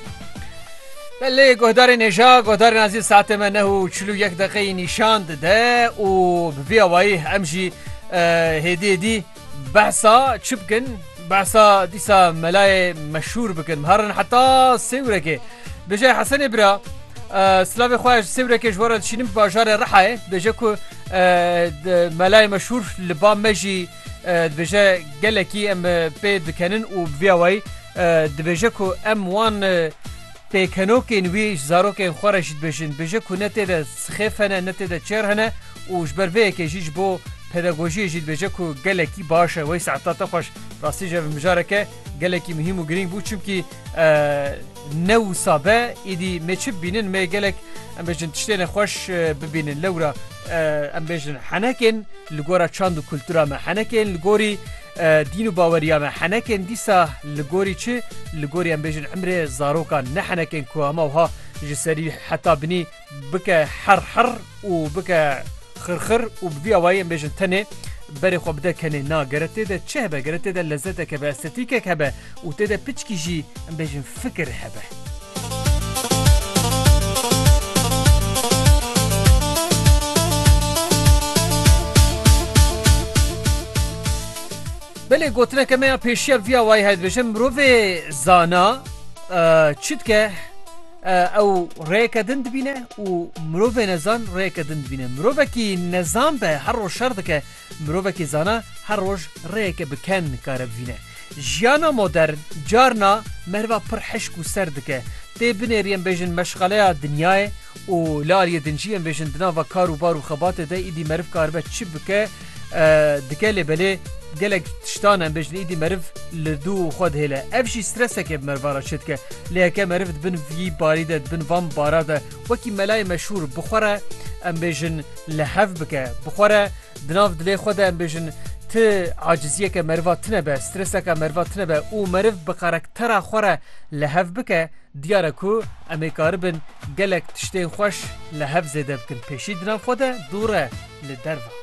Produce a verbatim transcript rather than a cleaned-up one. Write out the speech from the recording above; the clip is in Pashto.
بله گهدار نجا گهدار نازی ساعت من نه و چلو یک دقیقه نشان ده و بی آوایی همجی هدی دی بحثا چی بکن بحثا دیسا ملای مشهور بکن مهارن حتی سیوره که بجای حسن ابرا سلاوی خواهش سیوره که جوارد شینیم باجار رحای بجای که ملای مشهور لبا مجی بجای گلکی ام پید بکنن و بی آوایی بجای که ام وان پیکنوکین وی زاروکین خورشید بشین بجه که نتیده سخیفنه نتیده چرهنه و جبروه که جیج بو پداگوژی جید بجه که گلکی باشه وی ساعتا خوش راستی جا مجاره که گلکی مهم و گرینگ بود چون که نو سابه ایدی میچب بینن می گلک ام بجن تشتین خوش ببینن لورا ام بجن حنکن لگورا چاند و کلتورا ما حنکن لگوری دین و باوریا ما حنکن دیسا لگوری چه لگوری ام بجن عمر زاروکان نه حنکن که اما وها جسری حتی بنی بکه حر حر و بکه خرخر و ببی آوائی ام بجن تنه بری خواب ده کنه نا گرته ده چه هبه گرته ده لذته که به استتیکه که هبه و ته ده پچکی جی ام بجن فکر هبه بله گوتنه که من پیشی ویا وای هید بشم مروه زانا چید که او ریکدن دبینه و مروه نزان ریکدن دبینه مروه کی نظام به هر روز شرط که مروه کی زانا هر روز ریک بکن کار بینه جیانا مدرن جارنا مروا پر حشک و سرد که تی بنریم بجن مشغله دنیای و لالی دنجیم بجن دنا و کار و بار و خبات ده ایدی مرف کار به چی بکه دکه بله گلک تشتانم بجن ایدی مرف لدو خود هله افشی استرسه که مرفارا شد که لیکه مرف بن وی باریده بن وام باراده وکی ملای مشهور بخوره ام بجن لحف بکه بخوره دناف دلی خود ام بجن ت عاجزیه که مرفا تنبه استرسه که مرفا تنبه او مرف بقارکتره خوره لحف بکه دیاره کو امی کاربن گلک تشتین خوش لحف زیده بکن پیشی دناف خود دوره لدروا